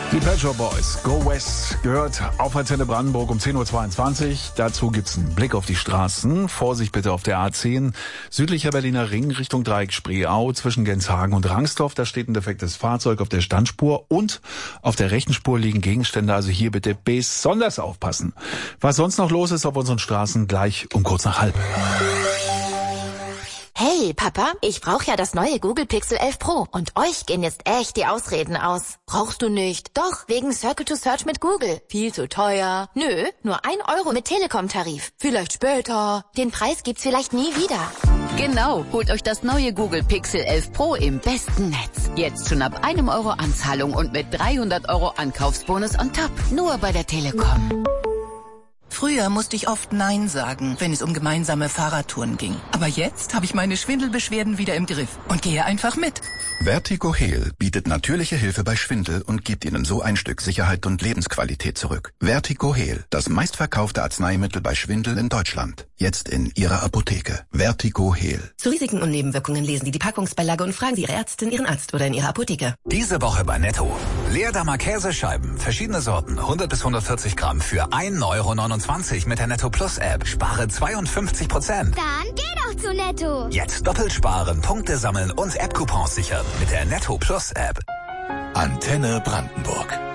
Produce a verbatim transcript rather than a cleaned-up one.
Die Pet Shop Boys, Go West, gehört auf Antenne Brandenburg um zehn Uhr zweiundzwanzig. Dazu gibt's einen Blick auf die Straßen. Vorsicht bitte auf der A zehn, südlicher Berliner Ring Richtung Dreieck Spreeau zwischen Genshagen und Rangsdorf. Da steht ein defektes Fahrzeug auf der Standspur und auf der rechten Spur liegen Gegenstände. Also hier bitte besonders aufpassen. Was sonst noch los ist auf unseren Straßen, gleich um kurz nach halb. Hey, Papa, ich brauche ja das neue Google Pixel elf Pro und euch gehen jetzt echt die Ausreden aus. Brauchst du nicht? Doch, wegen Circle to Search mit Google. Viel zu teuer. Nö, nur ein Euro mit Telekom-Tarif. Vielleicht später. Den Preis gibt's vielleicht nie wieder. Genau, holt euch das neue Google Pixel elf Pro im besten Netz. Jetzt schon ab einem Euro Anzahlung und mit dreihundert Euro Ankaufsbonus on top. Nur bei der Telekom. Früher musste ich oft Nein sagen, wenn es um gemeinsame Fahrradtouren ging. Aber jetzt habe ich meine Schwindelbeschwerden wieder im Griff und gehe einfach mit. Vertigo Heal bietet natürliche Hilfe bei Schwindel und gibt Ihnen so ein Stück Sicherheit und Lebensqualität zurück. Vertigo Heal, das meistverkaufte Arzneimittel bei Schwindel in Deutschland. Jetzt in Ihrer Apotheke. Vertigo Heal. Zu Risiken und Nebenwirkungen lesen Sie die Packungsbeilage und fragen Sie Ihre Ärztin, Ihren Arzt oder in Ihrer Apotheke. Diese Woche bei Netto. Leerdammer Käsescheiben, verschiedene Sorten, hundert bis hundertvierzig Gramm für ein Euro neunundzwanzig mit der Netto Plus App. Spare zweiundfünfzig Prozent. Dann geh doch zu Netto. Jetzt doppelt sparen, Punkte sammeln und App-Coupons sichern mit der Netto Plus App. Antenne Brandenburg.